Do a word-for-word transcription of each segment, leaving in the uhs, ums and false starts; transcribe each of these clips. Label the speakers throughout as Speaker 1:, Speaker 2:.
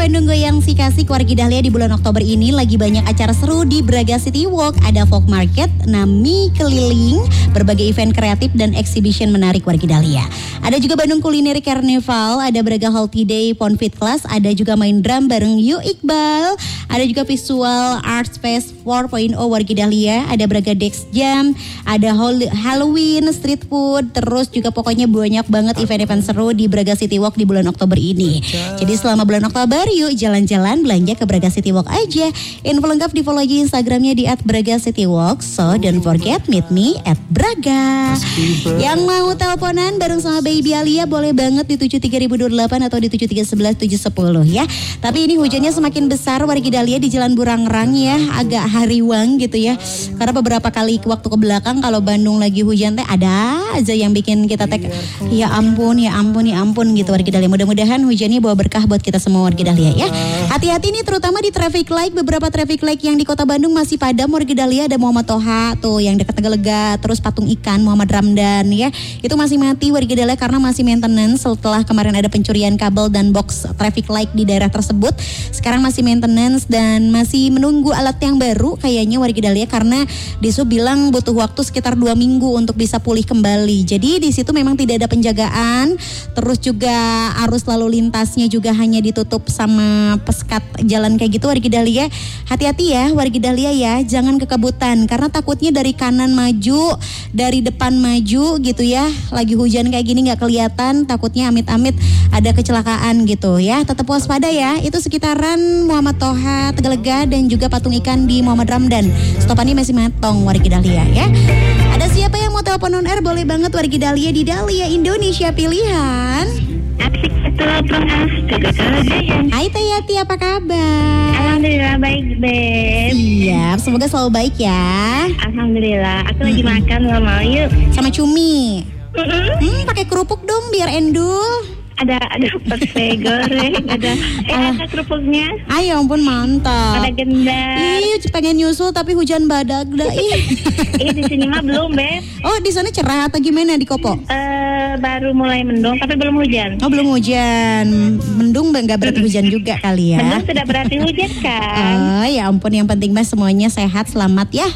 Speaker 1: Bandung Goyang Sikasik, wargi Dahlia di bulan Oktober ini lagi banyak acara seru di Braga City Walk. Ada folk market, nami keliling, berbagai event kreatif dan exhibition menarik wargi Dahlia. Ada juga Bandung Culinary Carnival, ada Braga Healthy Day, Ponfit Class, ada juga main drum bareng Yu Iqbal, ada juga visual art space empat titik nol wargi Dahlia, ada Braga Dex Jam, ada Halloween, street food, terus juga pokoknya banyak banget event-event seru di Braga City Walk di bulan Oktober ini. Jadi selama bulan Oktober yuk jalan-jalan belanja ke Braga City Walk aja. Info lengkap di follow aja Instagramnya di at braga city walk. So don't forget meet me at Braga. Yang mau teleponan bareng sama Baby Alia boleh banget di tujuh tiga nol dua delapan atau di tujuh tiga satu satu tujuh satu nol ya. Tapi ini hujannya semakin besar wargi Dahlia di Jalan Burangrang ya, agak hariwang gitu ya. Karena beberapa kali waktu ke belakang kalau Bandung lagi hujan teh ada aja yang bikin kita teh ya ampun ya ampun ya ampun gitu wargi Dahlia. Mudah-mudahan hujannya bawa berkah buat kita semua wargi Dahlia ya. Hati-hati nih terutama di traffic light, beberapa traffic light yang di Kota Bandung masih padam wargi Dahlia. Ada Muhammad Toha tuh yang dekat Tegalega, terus Patung Ikan Muhammad Ramdan ya. Itu masih mati wargi Dahlia karena masih maintenance setelah kemarin ada pencurian kabel dan box traffic light di daerah tersebut. Sekarang masih maintenance dan masih menunggu alat yang baru kayaknya wargi Dahlia, karena Disu bilang butuh waktu sekitar dua minggu untuk bisa pulih kembali. Jadi di situ memang tidak ada penjagaan, terus juga arus lalu lintasnya juga hanya ditutup sama peskat jalan kayak gitu wargi Dahlia. Hati-hati ya wargi Dahlia ya, jangan kekebutan karena takutnya dari kanan maju, dari depan maju gitu ya. Lagi hujan kayak gini nggak kelihatan, takutnya amit-amit ada kecelakaan gitu ya. Tetap waspada ya. Itu sekitaran Muhammad Toha, Tegalega dan juga Patung Ikan di Muhammad Ramdan. Stopannya masih matong wargi Dahlia ya. Ada siapa yang mau telepon on air boleh banget wargi Dahlia di Dahlia Indonesia Pilihan.
Speaker 2: Asik telepon kakak Jaya.
Speaker 1: Hai Teh Yati, apa kabar?
Speaker 2: Alhamdulillah baik Beb.
Speaker 1: Siap, semoga selalu baik ya.
Speaker 2: Alhamdulillah, aku lagi mm-hmm. makan nggak mau yuk.
Speaker 1: Sama cumi.
Speaker 2: Mm-hmm.
Speaker 1: Hmm, pakai kerupuk dong biar endul.
Speaker 2: Ada ada pete goreng, ada eh ada kerupuknya.
Speaker 1: Ayo ampun mantap.
Speaker 2: Ada gendar.
Speaker 1: Ih, pengen nyusul tapi hujan badak dah. Ih.
Speaker 2: Ih di sini mah belum Beb.
Speaker 1: Oh di sana cerah atau gimana di Kopo?
Speaker 2: Uh, baru mulai mendung tapi belum hujan.
Speaker 1: Oh belum hujan. Mendung nggak berarti hujan juga kali ya?
Speaker 2: Mendung tidak berarti hujan kan?
Speaker 1: Oh ya ampun, yang penting mas semuanya sehat selamat ya.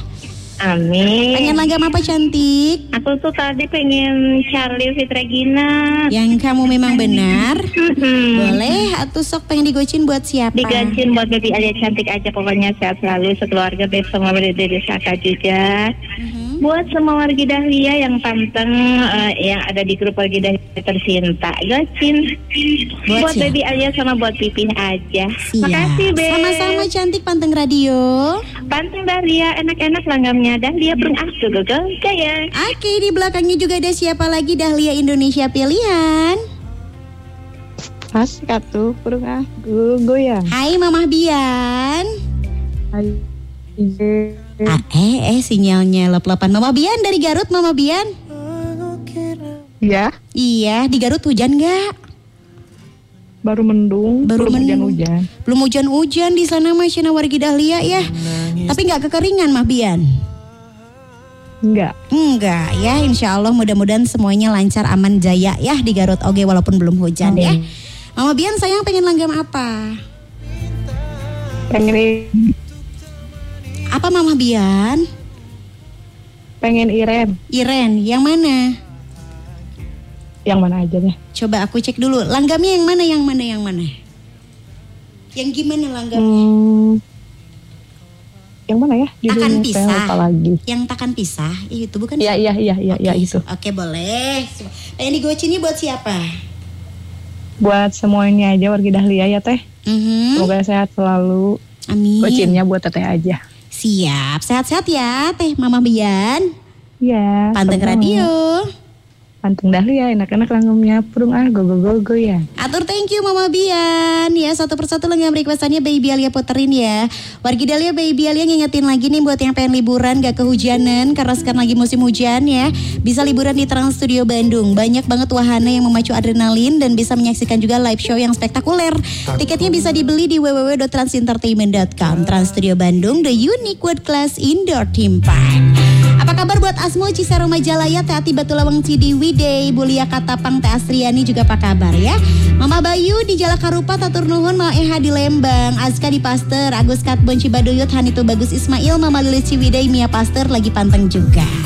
Speaker 2: Amin.
Speaker 1: Pengen langgam apa cantik?
Speaker 2: Aku tuh tadi pengen Charlie Fit Regina.
Speaker 1: Yang kamu memang benar. Boleh, atau sok pengen digocin buat siapa?
Speaker 2: Digocin buat Baby Alia cantik aja, pokoknya sehat selalu sekeluarga, Beb sama Dede Saka juga. Uh-huh. Buat semua wargi Dahlia yang panteng uh, yang ada di grup wargi Dahlia tercinta, gocin. Buat, buat Baby Alia sama buat Pipih aja.
Speaker 1: Siap.
Speaker 2: Makasih Beb.
Speaker 1: Sama-sama cantik panteng radio.
Speaker 2: Panteng Dahlia enak-enak langgamnya Dahlia Brung Aku Gogol Gaya.
Speaker 1: Oke, di belakangnya juga ada siapa lagi Dahlia Indonesia Pilihan.
Speaker 3: Asik atuh Brung Aku Goyang.
Speaker 1: Hai Mamah Bian.
Speaker 3: Hai.
Speaker 1: Ah, eh eh sinyalnya lep-lepan. Mama Bian dari Garut, Mama Bian.
Speaker 3: Iya.
Speaker 1: Iya, di Garut hujan nggak?
Speaker 3: Baru mendung,
Speaker 1: Baru
Speaker 3: belum
Speaker 1: mendung.
Speaker 3: hujan-hujan.
Speaker 1: Belum hujan-hujan di sana Mas wargi Dahlia ya. Tapi nggak kekeringan Mah Bian?
Speaker 3: Enggak.
Speaker 1: Enggak ya, insya Allah mudah-mudahan semuanya lancar aman jaya ya di Garut oke walaupun belum hujan hmm. ya. Mama Bian sayang pengen langgam apa?
Speaker 3: Pengen
Speaker 1: apa Mama Bian?
Speaker 3: Pengen Iren.
Speaker 1: Iren, yang mana?
Speaker 3: Yang mana aja deh.
Speaker 1: Coba aku cek dulu, langgamnya yang mana, yang mana, yang mana? Yang gimana langgamnya?
Speaker 3: Hmm, yang mana ya?
Speaker 1: Takkan pisah.
Speaker 3: Lagi.
Speaker 1: Yang takkan pisah, itu bukan?
Speaker 3: Iya, iya, iya, iya,
Speaker 1: okay.
Speaker 3: ya, itu.
Speaker 1: Oke, boleh. Yang digocinnya buat siapa?
Speaker 3: Buat semuanya aja wargi Dahlia ya Teh.
Speaker 1: Mm-hmm.
Speaker 3: Semoga sehat selalu.
Speaker 1: Amin.
Speaker 3: Gocinnya buat Teteh aja.
Speaker 1: Siap, sehat-sehat ya Teh Mama Bian.
Speaker 3: Iya.
Speaker 1: Panteng radio.
Speaker 3: Panteng Dahlia, enak-enak langgamnya Brung ah go-go-go ya.
Speaker 1: Atur thank you Mama Bian. Ya satu persatu langgam requestannya Baby Alia puterin ya. Wargi Dahlia Baby Alia ngingetin lagi nih buat yang pengen liburan gak kehujanan karena sekarang lagi musim hujan ya. Bisa liburan di Trans Studio Bandung. Banyak banget wahana yang memacu adrenalin dan bisa menyaksikan juga live show yang spektakuler. Tiketnya bisa dibeli di w w w dot transentertainment dot com. Trans Studio Bandung, the unique world class indoor theme park. Apakah kabar buat Asmo Cisarua Majalaya, Teh Ati Batulawang Cidiwidey, Bulia Katapang, Teh Astriani juga apa kabar ya? Mama Bayu di Jalakarupa, Tatur Nuhun, Mama Eha di Lembang, Azka di Paster, Agus Katbon Cibaduyut, Hanitu Bagus Ismail, Mama Lilis Ciwidey, Mia Paster lagi panteng juga.